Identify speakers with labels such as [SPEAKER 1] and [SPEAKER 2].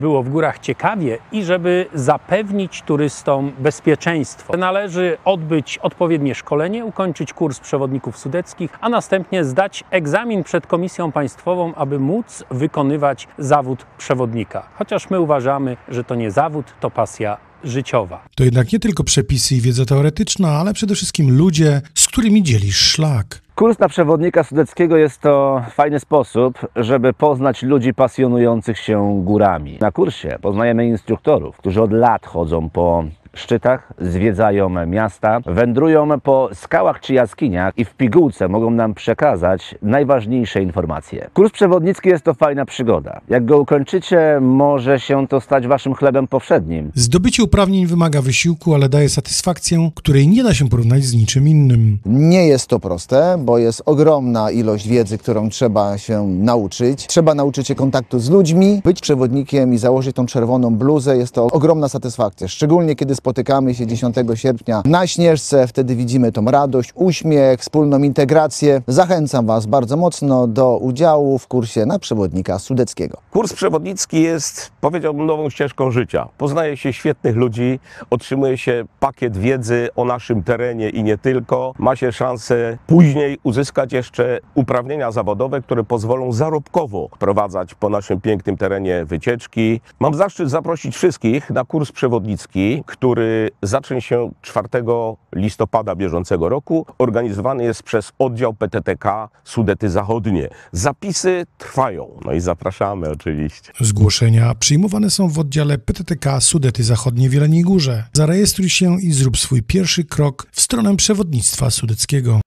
[SPEAKER 1] było w górach ciekawie i żeby zapewnić turystom bezpieczeństwo. Należy odbyć odpowiednie szkolenie, ukończyć kurs przewodników sudeckich, a następnie zdać egzamin przed Komisją Państwową, aby móc wykonywać zawód przewodnika. Chociaż my uważamy, że to nie zawód, to pasja życiowa.
[SPEAKER 2] To jednak nie tylko przepisy i wiedza teoretyczna, ale przede wszystkim ludzie, z którymi dzielisz szlak.
[SPEAKER 3] Kurs na przewodnika sudeckiego jest to fajny sposób, żeby poznać ludzi pasjonujących się górami. Na kursie poznajemy instruktorów, którzy od lat chodzą po szczytach, zwiedzają miasta, wędrują po skałach czy jaskiniach i w pigułce mogą nam przekazać najważniejsze informacje. Kurs przewodnicki jest to fajna przygoda. Jak go ukończycie, może się to stać waszym chlebem powszednim.
[SPEAKER 2] Zdobycie uprawnień wymaga wysiłku, ale daje satysfakcję, której nie da się porównać z niczym innym.
[SPEAKER 4] Nie jest to proste, bo jest ogromna ilość wiedzy, którą trzeba się nauczyć. Trzeba nauczyć się kontaktu z ludźmi. Być przewodnikiem i założyć tą czerwoną bluzę jest to ogromna satysfakcja. Szczególnie kiedy spotykamy się 10 sierpnia na Śnieżce, wtedy widzimy tą radość, uśmiech, wspólną integrację. Zachęcam Was bardzo mocno do udziału w kursie na przewodnika sudeckiego.
[SPEAKER 5] Kurs przewodnicki jest, powiedziałbym, nową ścieżką życia. Poznaje się świetnych ludzi, otrzymuje się pakiet wiedzy o naszym terenie i nie tylko. Ma się szansę później uzyskać jeszcze uprawnienia zawodowe, które pozwolą zarobkowo prowadzać po naszym pięknym terenie wycieczki. Mam zaszczyt zaprosić wszystkich na kurs przewodnicki, który zacznie się 4 listopada bieżącego roku. Organizowany jest przez oddział PTTK Sudety Zachodnie. Zapisy trwają, no i zapraszamy oczywiście.
[SPEAKER 2] Zgłoszenia przyjmowane są w oddziale PTTK Sudety Zachodnie w Jeleniej Górze. Zarejestruj się i zrób swój pierwszy krok w stronę przewodnictwa sudeckiego.